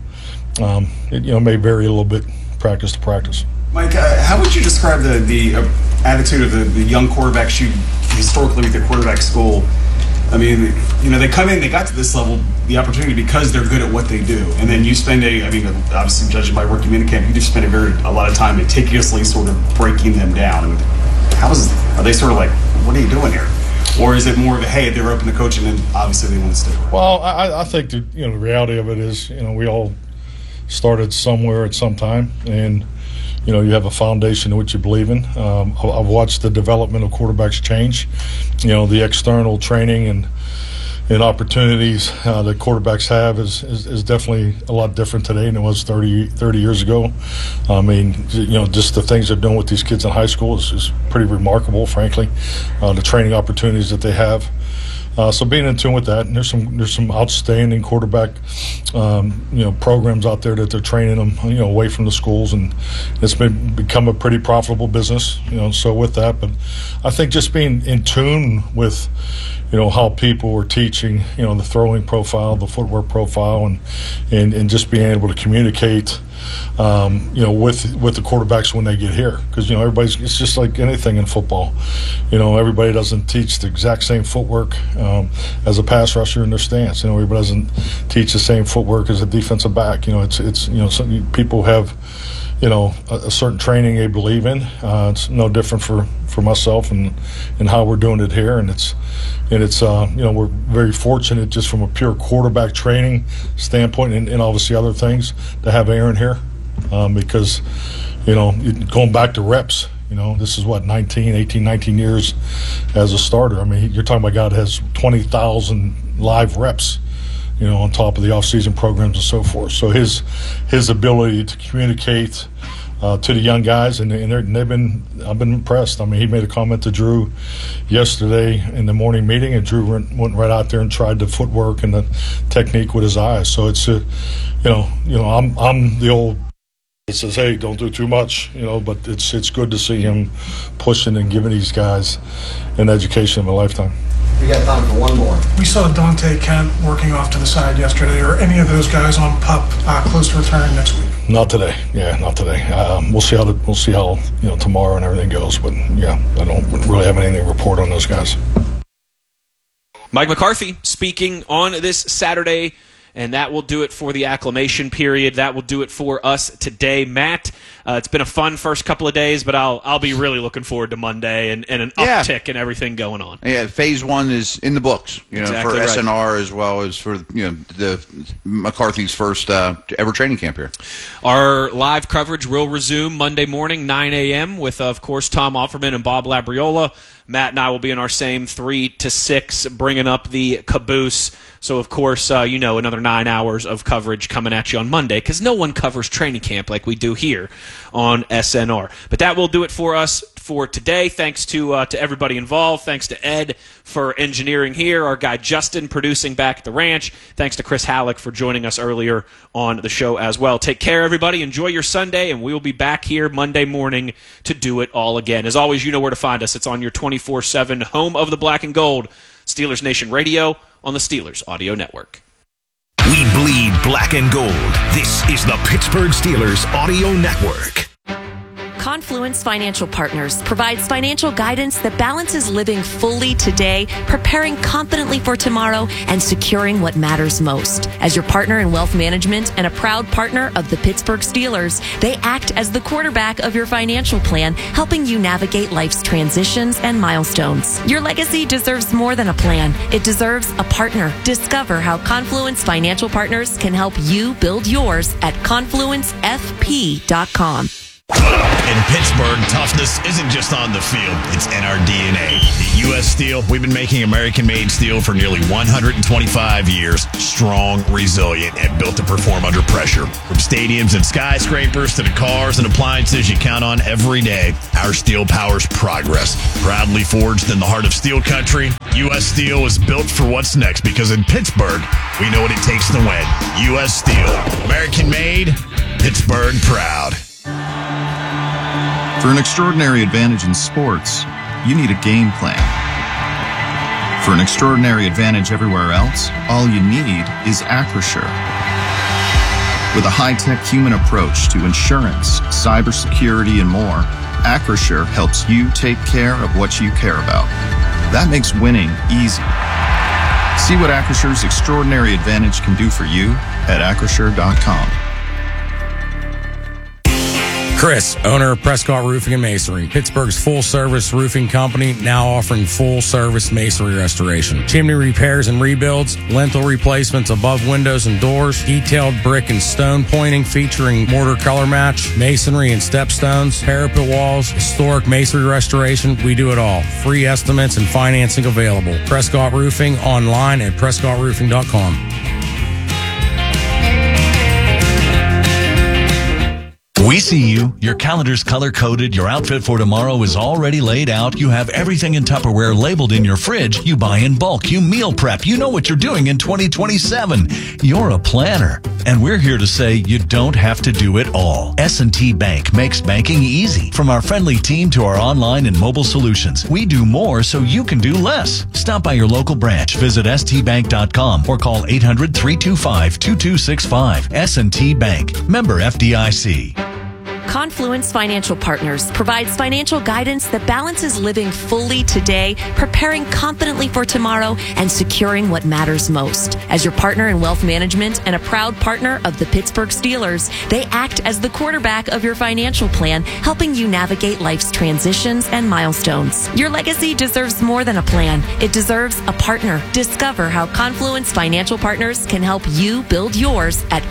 it may vary a little bit practice to practice. Mike, how would you describe the attitude of the young quarterbacks you historically with your quarterback school? I mean, they come in, they got to this level, the opportunity because they're good at what they do. And then you spend obviously judging by working minicamp, you just spend a lot of time meticulously sort of breaking them down. Are they sort of like, what are you doing here? Or is it more of a, hey, they're open to coaching and obviously they want to stick around? Well, I think the reality of it is, we all started somewhere at some time, and you have a foundation in which you believe in. I've watched the development of quarterbacks change. The external training and opportunities that quarterbacks have is definitely a lot different today than it was 30 years ago. I mean, just the things they're doing with these kids in high school is pretty remarkable, frankly. The training opportunities that they have. So being in tune with that, and there's some outstanding quarterback, programs out there that they're training them, away from the schools, and it's become a pretty profitable business, So with that, but I think just being in tune with, how people are teaching, the throwing profile, the footwork profile, and just being able to communicate, with the quarterbacks when they get here, because it's just like anything in football. Everybody doesn't teach the exact same footwork as a pass rusher in their stance. Everybody doesn't teach the same footwork as a defensive back. Some people have a certain training they believe in. It's no different for myself and how we're doing it here, and it's we're very fortunate just from a pure quarterback training standpoint and obviously other things to have Aaron here, because going back to reps, this is what 18, 19 years as a starter. I mean, you're talking about a guy that has 20,000 live reps, on top of the off-season programs and so forth. So his ability to communicate to the young guys, and I've been impressed. I mean, he made a comment to Drew yesterday in the morning meeting, and Drew went right out there and tried the footwork and the technique with his eyes. So it's I'm the old that says, hey, don't do too much, but it's good to see him pushing and giving these guys an education of a lifetime. We got time for one more. We saw Dante Kent working off to the side yesterday. Are any of those guys on PUP close to returning next week? Not today. Yeah, not today. We'll see how tomorrow and everything goes. But yeah, I don't really have anything to report on those guys. Mike McCarthy speaking on this Saturday, and that will do it for the acclimation period. That will do it for us today. Matt, it's been a fun first couple of days, but I'll be really looking forward to Monday and an uptick and everything going on. Yeah, phase one is in the books, Exactly for right. SNR as well as for the McCarthy's first ever training camp here. Our live coverage will resume Monday morning, 9 a.m. with, of course, Tom Offerman and Bob Labriola. Matt and I will be in our same 3 to 6, bringing up the caboose. So, of course, another 9 hours of coverage coming at you on Monday, because no one covers training camp like we do here on SNR. But that will do it for us for today. Thanks to everybody involved. Thanks to Ed for engineering here. Our guy Justin producing back at the ranch. Thanks to Chris Halleck for joining us earlier on the show as well. Take care, everybody. Enjoy your Sunday, and we will be back here Monday morning to do it all again. As always, you know where to find us. It's on your 24/7 home of the black and gold, Steelers Nation Radio on the Steelers Audio Network. We bleed black and gold. This is the Pittsburgh Steelers Audio Network. Confluence Financial Partners provides financial guidance that balances living fully today, preparing confidently for tomorrow, and securing what matters most. As your partner in wealth management and a proud partner of the Pittsburgh Steelers, they act as the quarterback of your financial plan, helping you navigate life's transitions and milestones. Your legacy deserves more than a plan. It deserves a partner. Discover how Confluence Financial Partners can help you build yours at confluencefp.com. In Pittsburgh, toughness isn't just on the field, it's in our DNA. At U.S. Steel, we've been making American-made steel for nearly 125 years, strong, resilient, and built to perform under pressure. From stadiums and skyscrapers to the cars and appliances you count on every day, our steel powers progress. Proudly forged in the heart of steel country, U.S. Steel is built for what's next because in Pittsburgh, we know what it takes to win. U.S. Steel, American-made, Pittsburgh proud. For an extraordinary advantage in sports, you need a game plan. For an extraordinary advantage everywhere else, all you need is Acrisure. With a high-tech human approach to insurance, cybersecurity, and more, Acrisure helps you take care of what you care about. That makes winning easy. See what Acrisure's extraordinary advantage can do for you at Acrisure.com. Chris, owner of Prescott Roofing and Masonry, Pittsburgh's full-service roofing company, now offering full-service masonry restoration. Chimney repairs and rebuilds, lintel replacements above windows and doors, detailed brick and stone pointing featuring mortar color match, masonry and stepstones, parapet walls, historic masonry restoration. We do it all. Free estimates and financing available. Prescott Roofing online at PrescottRoofing.com. We see you. Your calendar's color-coded. Your outfit for tomorrow is already laid out. You have everything in Tupperware labeled in your fridge. You buy in bulk. You meal prep. You know what you're doing in 2027. You're a planner. And we're here to say you don't have to do it all. S&T Bank makes banking easy. From our friendly team to our online and mobile solutions, we do more so you can do less. Stop by your local branch. Visit stbank.com or call 800-325-2265. S&T Bank. Member FDIC. Confluence Financial Partners provides financial guidance that balances living fully today, preparing confidently for tomorrow, and securing what matters most. As your partner in wealth management and a proud partner of the Pittsburgh Steelers, they act as the quarterback of your financial plan, helping you navigate life's transitions and milestones. Your legacy deserves more than a plan. It deserves a partner. Discover how Confluence Financial Partners can help you build yours at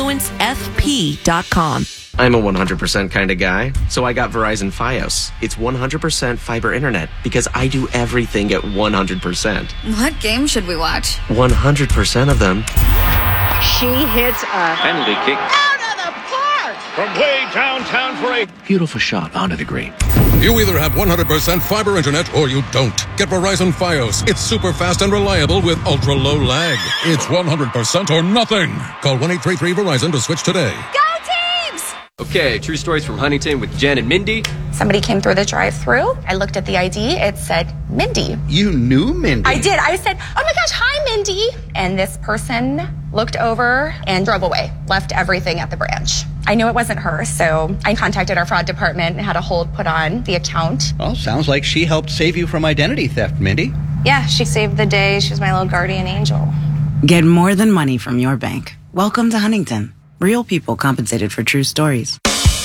confluencefp.com. I'm a 100% kind of guy, so I got Verizon Fios. It's 100% fiber internet because I do everything at 100%. What game should we watch? 100% of them. She hits a penalty kick out of the park. from way downtown for a Beautiful shot onto the green. You either have 100% fiber internet or you don't. Get Verizon Fios. It's super fast and reliable with ultra low lag. It's 100% or nothing. Call 1-833-VERIZON to switch today. Go Teams! Okay, true stories from Huntington with Jen and Mindy. Somebody came through the drive-thru. I looked at the ID. It said Mindy. You knew Mindy? I did. I said, oh my gosh, hi, Mindy. And this person looked over and drove away, left everything at the branch. I knew it wasn't her, so I contacted our fraud department and had a hold put on the account. Well, sounds like she helped save you from identity theft, Mindy. Yeah, she saved the day. She was my little guardian angel. Get more than money from your bank. Welcome to Huntington. Real people compensated for true stories.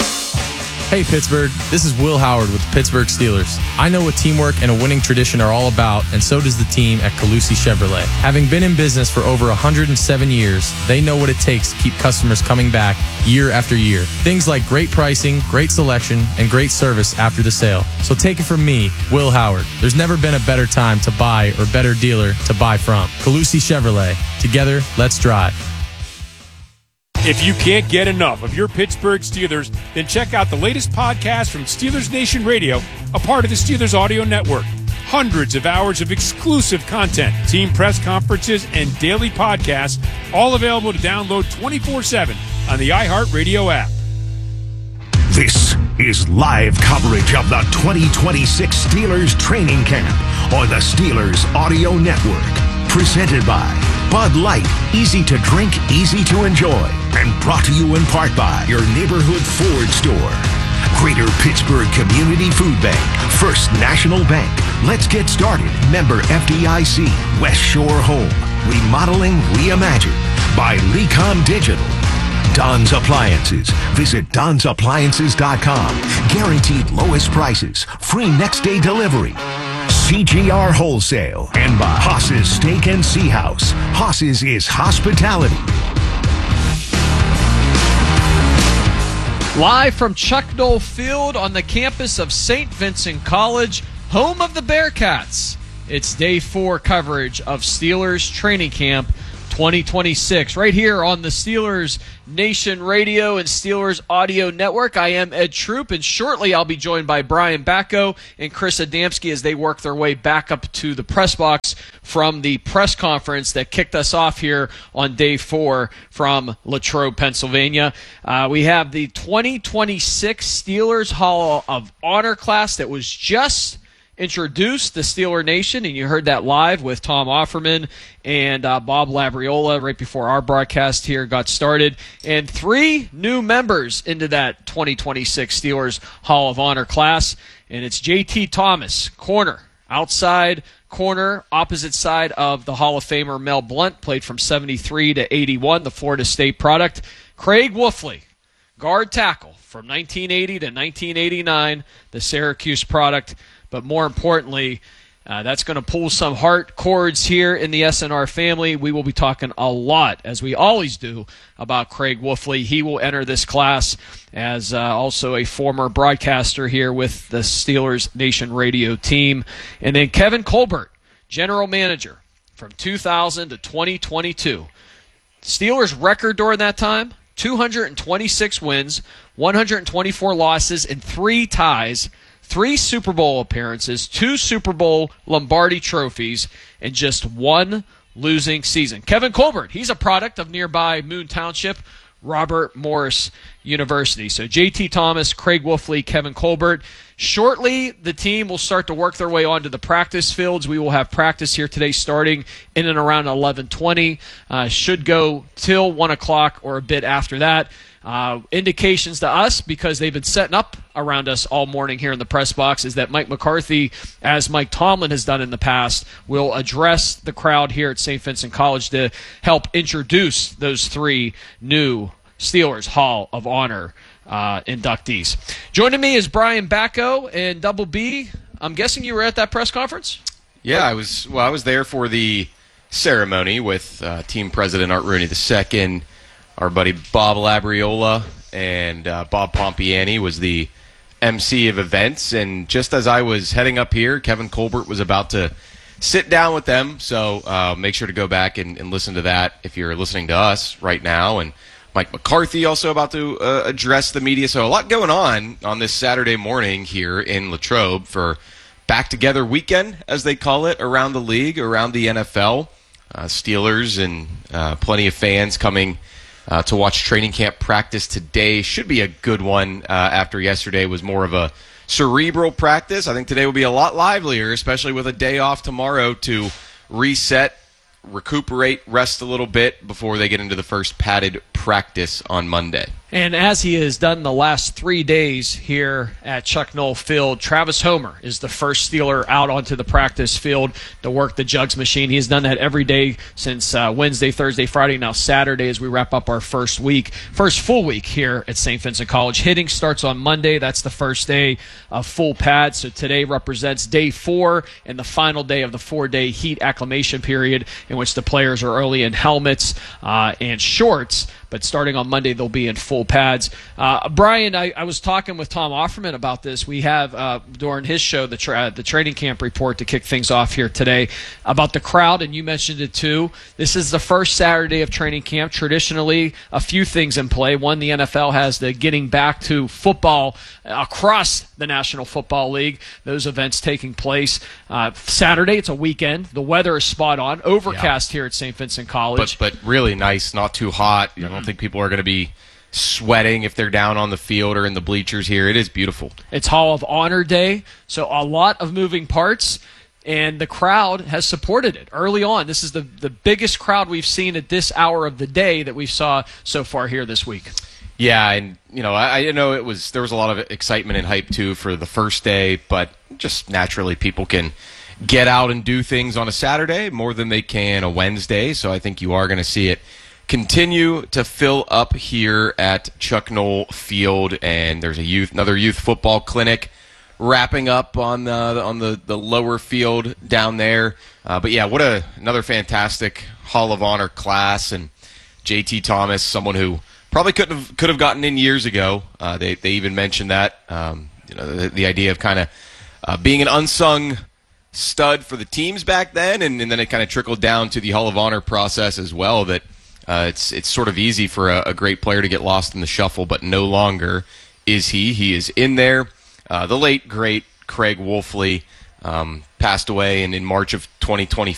Hey Pittsburgh, this is Will Howard with the Pittsburgh Steelers. I know what teamwork and a winning tradition are all about, and so does the team at Calusi Chevrolet. Having been in business for over 107 years, they know what it takes to keep customers coming back year after year. Things like great pricing, great selection, and great service after the sale. So take it from me, Will Howard. There's never been a better time to buy or better dealer to buy from. Calusi Chevrolet. Together, let's drive. If you can't get enough of your Pittsburgh Steelers, then check out the latest podcast from Steelers Nation Radio, a part of the Steelers Audio Network. Hundreds of hours of exclusive content, team press conferences, and daily podcasts, all available to download 24/7 on the iHeartRadio app. This is live coverage of the 2026 Steelers training camp on the Steelers Audio Network. Presented by Bud Light, easy to drink, easy to enjoy. And brought to you in part by your neighborhood Ford store. Greater Pittsburgh Community Food Bank, First National Bank. Let's get started. Member FDIC, West Shore Home, remodeling reimagined by Lecom Digital. Don's Appliances. Visit Don'sAppliances.com. Guaranteed lowest prices, free next day delivery. CGR Wholesale and by Haas's Steak and Sea House. Haas's is hospitality. Live from Chuck Noll Field on the campus of St. Vincent College, home of the Bearcats. It's day 4 coverage of Steelers Training Camp 2026 right here on the Steelers Nation Radio and Steelers Audio Network. I am Ed Troop, and shortly I'll be joined by Brian Backo and Chris Adamski as they work their way back up to the press box from the press conference that kicked us off here on day 4 from Latrobe, Pennsylvania. We have the 2026 Steelers Hall of Honor class that was just introduced the Steeler Nation, and you heard that live with Tom Offerman and Bob Labriola right before our broadcast here got started, and 3 new members into that 2026 Steelers Hall of Honor class, and it's J.T. Thomas, corner, outside corner, opposite side of the Hall of Famer Mel Blount, played from 73 to 81, the Florida State product. Craig Wolfley, guard tackle from 1980 to 1989, the Syracuse product. But more importantly, that's going to pull some heart cords here in the SNR family. We will be talking a lot, as we always do, about Craig Wolfley. He will enter this class as also a former broadcaster here with the Steelers Nation Radio team. And then Kevin Colbert, general manager from 2000 to 2022. Steelers record during that time, 226 wins, 124 losses, and 3 ties. 3 Super Bowl appearances, 2 Super Bowl Lombardi trophies, and just 1 losing season. Kevin Colbert, he's a product of nearby Moon Township, Robert Morris University. So J.T. Thomas, Craig Wolfley, Kevin Colbert. Shortly, the team will start to work their way onto the practice fields. We will have practice here today starting in and around 11:20. Should go till 1 o'clock or a bit after that. Indications to us, because they've been setting up around us all morning here in the press box, is that Mike McCarthy, as Mike Tomlin has done in the past, will address the crowd here at St. Vincent College to help introduce those 3 new Steelers Hall of Honor inductees. Joining me is Brian Backo and Double B. I'm guessing you were at that press conference? Yeah, I was there for the ceremony with team president Art Rooney II. Our buddy Bob Labriola and Bob Pompiani was the MC of events. And just as I was heading up here, Kevin Colbert was about to sit down with them. So make sure to go back and listen to that if you're listening to us right now. And Mike McCarthy also about to address the media. So a lot going on this Saturday morning here in Latrobe for Back Together Weekend, as they call it, around the league, around the NFL. Steelers and plenty of fans coming to watch training camp practice today. Should be a good one after yesterday was more of a cerebral practice. I think today will be a lot livelier, especially with a day off tomorrow to reset, recuperate, rest a little bit before they get into the first padded practice on Monday. And as he has done the last 3 days here at Chuck Noll Field, Travis Homer is the first Steeler out onto the practice field to work the jugs machine. He has done that every day since Wednesday, Thursday, Friday, now Saturday as we wrap up our first full week here at St. Vincent College. Hitting starts on Monday. That's the first day of full pads. So today represents day 4 and the final day of the 4-day heat acclimation period in which the players are early in helmets and shorts. But starting on Monday, they'll be in full pads. Brian, I was talking with Tom Offerman about this. We have, during his show, the training camp report to kick things off here today, about the crowd, and you mentioned it too. This is the first Saturday of training camp. Traditionally, a few things in play. One, the NFL has the getting back to football across the National Football League. Those events taking place. Saturday, it's a weekend. The weather is spot on. Overcast here at St. Vincent College. But really nice, not too hot. I don't think people are going to be sweating if they're down on the field or in the bleachers here. It is beautiful. It's Hall of Honor Day, so a lot of moving parts, and the crowd has supported it early on. This is the biggest crowd we've seen at this hour of the day that we saw so far here this week. Yeah, and I know there was a lot of excitement and hype too for the first day, but just naturally people can get out and do things on a Saturday more than they can a Wednesday. So I think you are going to see it continue to fill up here at Chuck Noll Field, and there's another youth football clinic wrapping up on the lower field down there. But yeah, what another fantastic Hall of Honor class, and JT Thomas, someone who probably could have gotten in years ago. They even mentioned that the idea of kind of being an unsung stud for the teams back then, and then it kind of trickled down to the Hall of Honor process as well. That it's sort of easy for a great player to get lost in the shuffle, but no longer is he. He is in there. The late great Craig Wolfley passed away in March of 2020.